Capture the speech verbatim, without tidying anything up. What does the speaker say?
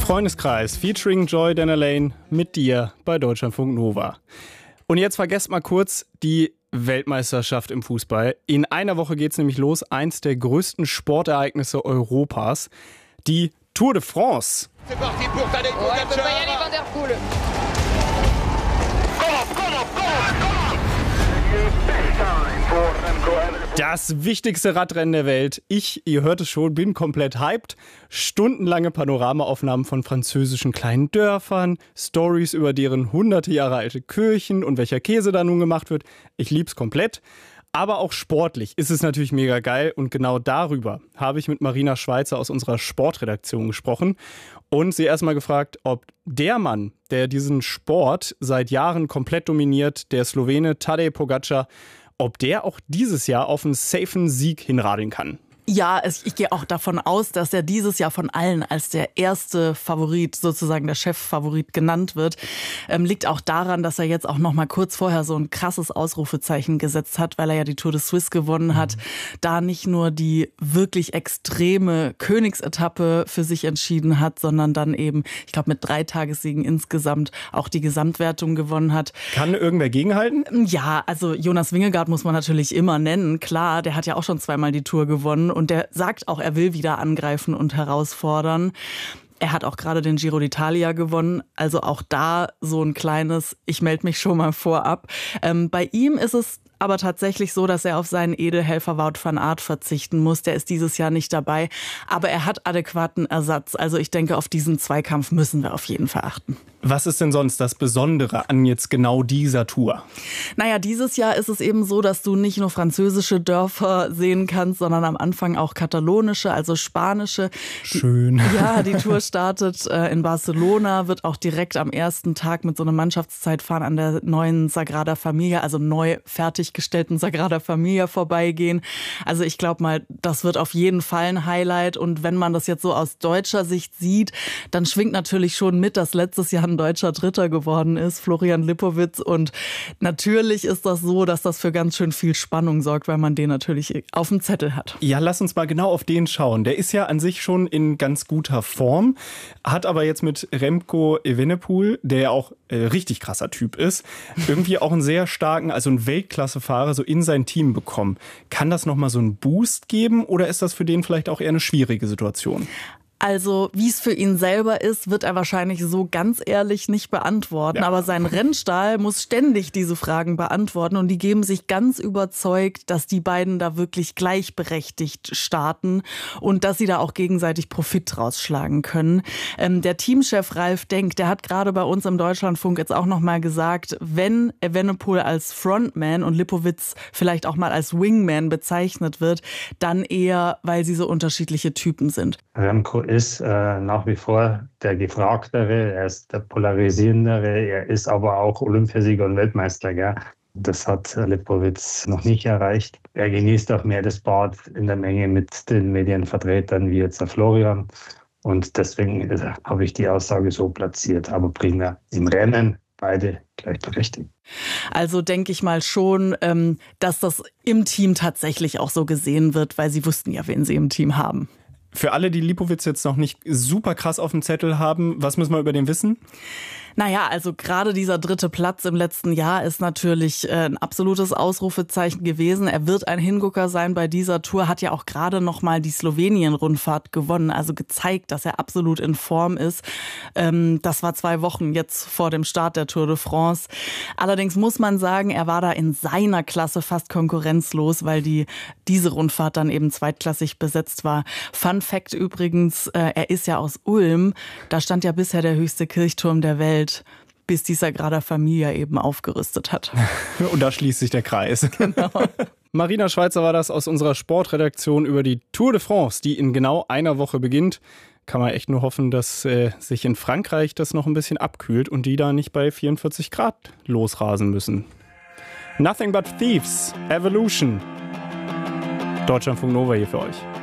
Freundeskreis featuring Joy Dennerlein mit dir bei Deutschlandfunk Nova. Und jetzt vergesst mal kurz die Weltmeisterschaft im Fußball. In einer Woche geht es nämlich los, eins der größten Sportereignisse Europas, die Tour de France. C'est parti pour Tadej Pogačar. Das wichtigste Radrennen der Welt. Ich, ihr hört es schon, bin komplett hyped. Stundenlange Panoramaaufnahmen von französischen kleinen Dörfern, Stories über deren hunderte Jahre alte Kirchen und welcher Käse da nun gemacht wird. Ich lieb's komplett. Aber auch sportlich ist es natürlich mega geil und genau darüber habe ich mit Marina Schweizer aus unserer Sportredaktion gesprochen und sie erstmal gefragt, ob der Mann, der diesen Sport seit Jahren komplett dominiert, der Slowene Tadej Pogačar, ob der auch dieses Jahr auf einen safen Sieg hinradeln kann. Ja, es, ich gehe auch davon aus, dass er dieses Jahr von allen als der erste Favorit, sozusagen der Cheffavorit genannt wird. Ähm, liegt auch daran, dass er jetzt auch noch mal kurz vorher so ein krasses Ausrufezeichen gesetzt hat, weil er ja die Tour de Suisse gewonnen hat. Mhm. Da nicht nur die wirklich extreme Königsetappe für sich entschieden hat, sondern dann eben, ich glaube, mit drei Tagessiegen insgesamt auch die Gesamtwertung gewonnen hat. Kann irgendwer gegenhalten? Ja, also Jonas Vingegaard muss man natürlich immer nennen. Klar, der hat ja auch schon zweimal die Tour gewonnen. Und der sagt auch, er will wieder angreifen und herausfordern. Er hat auch gerade den Giro d'Italia gewonnen. Also auch da so ein kleines, ich melde mich schon mal vorab. Ähm, bei ihm ist es aber tatsächlich so, dass er auf seinen Edelhelfer Wout van Aert verzichten muss. Der ist dieses Jahr nicht dabei. Aber er hat adäquaten Ersatz. Also ich denke, auf diesen Zweikampf müssen wir auf jeden Fall achten. Was ist denn sonst das Besondere an jetzt genau dieser Tour? Naja, dieses Jahr ist es eben so, dass du nicht nur französische Dörfer sehen kannst, sondern am Anfang auch katalonische, also spanische. Schön. Die, ja, die Tour startet äh, in Barcelona, wird auch direkt am ersten Tag mit so einem Mannschaftszeitfahren an der neuen Sagrada Familia, also neu fertiggestellten Sagrada Familia vorbeigehen. Also ich glaube mal, das wird auf jeden Fall ein Highlight. Und wenn man das jetzt so aus deutscher Sicht sieht, dann schwingt natürlich schon mit, dass letztes Jahr ein deutscher Dritter geworden ist, Florian Lipowitz. Und natürlich ist das so, dass das für ganz schön viel Spannung sorgt, weil man den natürlich auf dem Zettel hat. Ja, lass uns mal genau auf den schauen. Der ist ja an sich schon in ganz guter Form, hat aber jetzt mit Remco Evenepoel, der ja auch äh, richtig krasser Typ ist, irgendwie auch einen sehr starken, also einen Weltklassefahrer so in sein Team bekommen. Kann das nochmal so einen Boost geben oder ist das für den vielleicht auch eher eine schwierige Situation? Also, wie es für ihn selber ist, wird er wahrscheinlich so ganz ehrlich nicht beantworten. Ja. Aber sein Rennstall muss ständig diese Fragen beantworten. Und die geben sich ganz überzeugt, dass die beiden da wirklich gleichberechtigt starten und dass sie da auch gegenseitig Profit rausschlagen können. Ähm, der Teamchef Ralf Denk, der hat gerade bei uns im Deutschlandfunk jetzt auch noch mal gesagt, wenn Evenepoel als Frontman und Lipowitz vielleicht auch mal als Wingman bezeichnet wird, dann eher, weil sie so unterschiedliche Typen sind. Remco ist äh, nach wie vor der Gefragtere, er ist der Polarisierendere, er ist aber auch Olympiasieger und Weltmeister. Gell? Das hat Lipowitz noch nicht erreicht. Er genießt auch mehr das Bad in der Menge mit den Medienvertretern wie jetzt der Florian. Und deswegen äh, habe ich die Aussage so platziert, aber primär im Rennen beide gleichberechtigt. Also denke ich mal schon, ähm, dass das im Team tatsächlich auch so gesehen wird, weil sie wussten ja, wen sie im Team haben. Für alle, die Lipowitz jetzt noch nicht super krass auf dem Zettel haben, was müssen wir über den wissen? Naja, also gerade dieser dritte Platz im letzten Jahr ist natürlich ein absolutes Ausrufezeichen gewesen. Er wird ein Hingucker sein bei dieser Tour, hat ja auch gerade noch mal die Slowenien-Rundfahrt gewonnen, also gezeigt, dass er absolut in Form ist. Das war zwei Wochen jetzt vor dem Start der Tour de France. Allerdings muss man sagen, er war da in seiner Klasse fast konkurrenzlos, weil die diese Rundfahrt dann eben zweitklassig besetzt war. Fun Fact übrigens, er ist ja aus Ulm, da stand ja bisher der höchste Kirchturm der Welt, bis die Sagrada Familia eben aufgerüstet hat. Und da schließt sich der Kreis. Genau. Marina Schweizer war das aus unserer Sportredaktion über die Tour de France, die in genau einer Woche beginnt. Kann man echt nur hoffen, dass äh, sich in Frankreich das noch ein bisschen abkühlt und die da nicht bei vierundvierzig Grad losrasen müssen. Nothing but Thieves, Evolution. Deutschlandfunk Nova hier für euch.